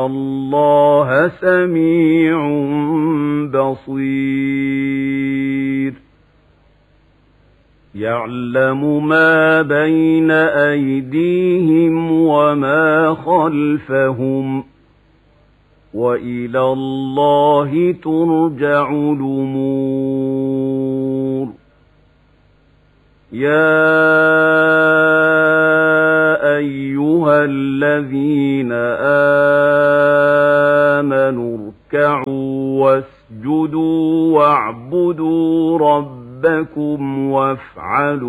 الله سميع بصير يعلم ما بين أيديهم وما خلفهم وإلى الله ترجع الأمور يا أيها الذين آمنوا اركعوا واسجدوا واعبدوا ربكم وافعلوا